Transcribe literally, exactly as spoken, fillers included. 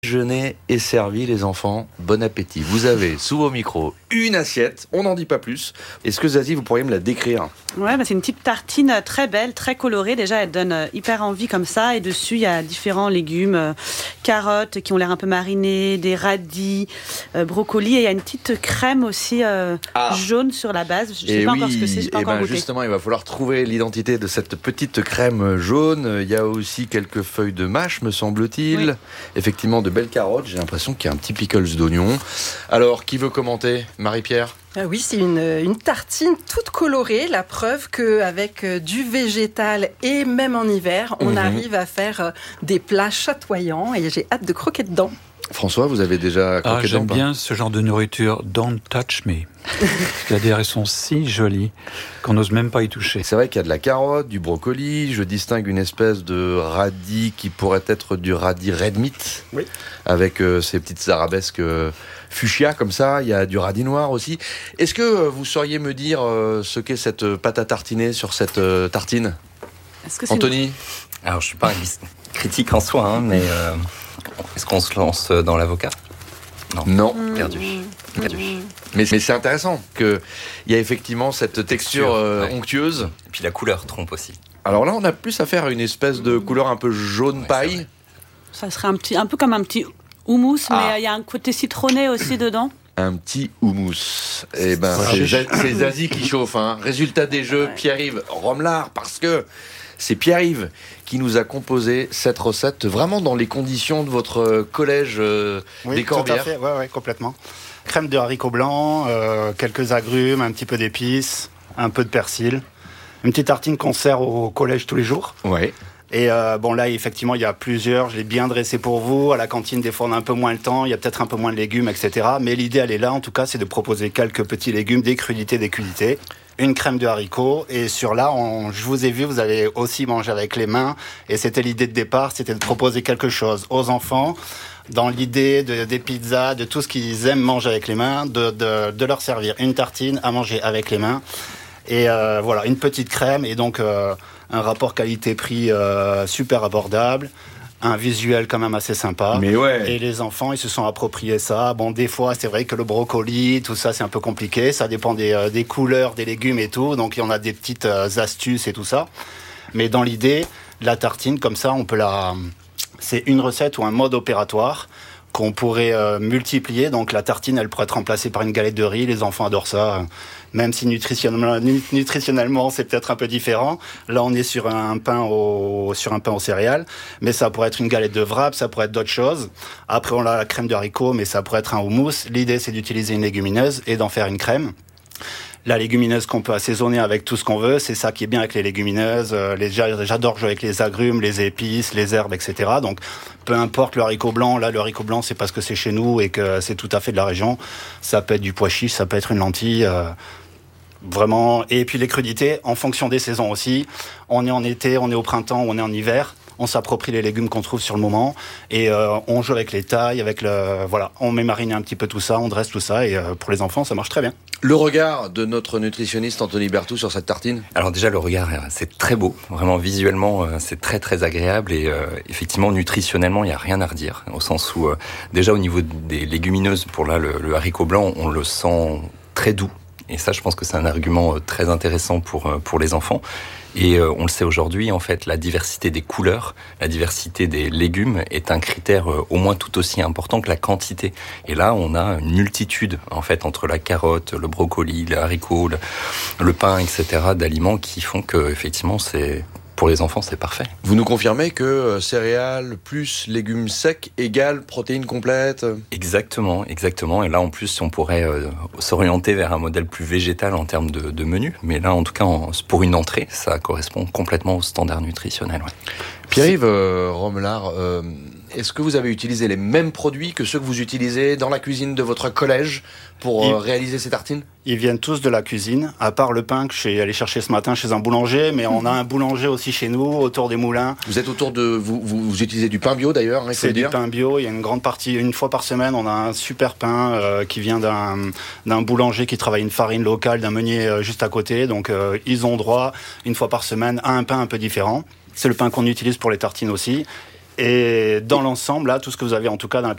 Déjeuner est servi, les enfants. Bon appétit. Vous avez sous vos micros une assiette, on n'en dit pas plus. Est-ce que Zazie, vous pourriez me la décrire ? Ouais, bah c'est une petite tartine très belle, très colorée. Déjà, elle donne hyper envie comme ça. Et dessus, il y a différents légumes, euh, carottes qui ont l'air un peu marinées, des radis, euh, brocolis. Et il y a une petite crème aussi euh, ah. jaune sur la base. Je ne sais pas oui, encore ce que c'est, je n'ai pas encore ben goûté. Justement, il va falloir trouver l'identité de cette petite crème jaune. Il y a aussi quelques feuilles de mâche, me semble-t-il. Oui. Effectivement, de belles carottes. J'ai l'impression qu'il y a un petit pickles d'oignon. Alors, qui veut commenter ? Marie-Pierre ? Ah oui, c'est une, une tartine toute colorée, la preuve qu'avec du végétal et même en hiver, on mmh. arrive à faire des plats chatoyants et j'ai hâte de croquer dedans. François, vous avez déjà croqué ah, dedans ? J'aime bien ce genre de nourriture. Don't touch me. C'est-à-dire, elles sont si jolies qu'on n'ose même pas y toucher. C'est vrai qu'il y a de la carotte, du brocoli. Je distingue une espèce de radis qui pourrait être du radis red meat, oui. avec euh, ces petites arabesques euh, fuchsia comme ça. Il y a du radis noir aussi. Est-ce que euh, vous sauriez me dire euh, ce qu'est cette pâte à tartiner sur cette euh, tartine ? Est-ce que c'est Anthony ? Une... Alors, je suis pas un critique en soi, hein, mais euh, est-ce qu'on se lance dans l'avocat ? Non. Non. Mmh. Perdu. Perdu. Mais, mais c'est intéressant qu'il y a effectivement cette texture euh, ouais. onctueuse. Et puis la couleur trompe aussi. Alors là, on a plus affaire à une espèce de couleur un peu jaune ouais, paille. Ça serait un, petit, un peu comme un petit houmous, ah. mais il y a un côté citronné aussi dedans. Un petit houmous. Eh ben, c'est, c'est Zazie qui chauffe. Hein. Résultat des jeux, ouais. Pierre-Yves Romelard, parce que c'est Pierre-Yves qui nous a composé cette recette, vraiment dans les conditions de votre collège euh, oui, des Corbières. Oui, tout à fait, ouais, ouais, complètement. Crème de haricots blancs, euh, quelques agrumes, un petit peu d'épices, un peu de persil. Une petite tartine qu'on sert au collège tous les jours. Ouais. Et euh, bon, là, effectivement, il y a plusieurs. Je l'ai bien dressé pour vous. À la cantine, des fois, on a un peu moins le temps. Il y a peut-être un peu moins de légumes, et cetera. Mais l'idée, elle est là, en tout cas, c'est de proposer quelques petits légumes, des crudités, des crudités. Une crème de haricots. Et sur là, on, je vous ai vu, vous allez aussi manger avec les mains. Et c'était l'idée de départ, c'était de proposer quelque chose aux enfants, dans l'idée de, des pizzas, de tout ce qu'ils aiment manger avec les mains, de, de, de leur servir une tartine à manger avec les mains. Et euh, voilà, une petite crème. Et donc, euh, un rapport qualité-prix euh, super abordable. Un visuel quand même assez sympa. Mais ouais. Et les enfants, ils se sont appropriés ça. Bon, des fois, c'est vrai que le brocoli, tout ça, c'est un peu compliqué. Ça dépend des, euh, des couleurs, des légumes et tout. Donc, il y en a des petites euh, astuces et tout ça. Mais dans l'idée, la tartine, comme ça, on peut la... C'est une recette ou un mode opératoire qu'on pourrait euh, multiplier. Donc, la tartine, elle pourrait être remplacée par une galette de riz. Les enfants adorent ça. Même si nutritionnellement, nutritionnellement, c'est peut-être un peu différent. Là, on est sur un pain au, sur un pain aux céréales. Mais ça pourrait être une galette de wrap, ça pourrait être d'autres choses. Après, on a la crème de haricots, mais ça pourrait être un houmous. L'idée, c'est d'utiliser une légumineuse et d'en faire une crème. La légumineuse qu'on peut assaisonner avec tout ce qu'on veut, c'est ça qui est bien avec les légumineuses. Les, j'adore jouer avec les agrumes, les épices, les herbes, et cetera. Donc, peu importe le haricot blanc. Là, le haricot blanc, c'est parce que c'est chez nous et que c'est tout à fait de la région. Ça peut être du pois chiche, ça peut être une lentille. Euh, vraiment. Et puis les crudités, en fonction des saisons aussi. On est en été, on est au printemps, on est en hiver. On s'approprie les légumes qu'on trouve sur le moment et euh, on joue avec les tailles, avec le voilà, on met mariner un petit peu tout ça, on dresse tout ça et euh, pour les enfants ça marche très bien. Le regard de notre nutritionniste Anthony Berthoud sur cette tartine ? Alors déjà le regard, c'est très beau, vraiment visuellement c'est très très agréable et euh, effectivement nutritionnellement il y a rien à redire au sens où euh, déjà au niveau des légumineuses pour là le, le haricot blanc on le sent très doux. Et ça, je pense que c'est un argument très intéressant pour pour les enfants. Et euh, on le sait aujourd'hui, en fait, la diversité des couleurs, la diversité des légumes est un critère euh, au moins tout aussi important que la quantité. Et là, on a une multitude, en fait, entre la carotte, le brocoli, le haricot, le, le pain, et cetera, d'aliments qui font que, effectivement, c'est pour les enfants, c'est parfait. Vous nous confirmez que euh, céréales plus légumes secs égale protéines complètes ? Exactement, exactement. Et là, en plus, on pourrait euh, s'orienter vers un modèle plus végétal en termes de, de menu. Mais là, en tout cas, en, pour une entrée, ça correspond complètement au standard nutritionnel. Ouais. Pierre-Yves euh, Romelard, euh, est-ce que vous avez utilisé les mêmes produits que ceux que vous utilisez dans la cuisine de votre collège pour euh, réaliser ces tartines ? Ils viennent tous de la cuisine, à part le pain que je suis allé chercher ce matin chez un boulanger, mais on a un boulanger aussi chez nous, autour des moulins. Vous êtes autour de... Vous, vous, vous utilisez du pain bio d'ailleurs, hein, il faut C'est le dire. du pain bio, il y a une grande partie, une fois par semaine, on a un super pain euh, qui vient d'un, d'un boulanger qui travaille une farine locale, d'un meunier euh, juste à côté, donc euh, ils ont droit, une fois par semaine, à un pain un peu différent. C'est le pain qu'on utilise pour les tartines aussi. Et dans l'ensemble, là, tout ce que vous avez en tout cas dans la petite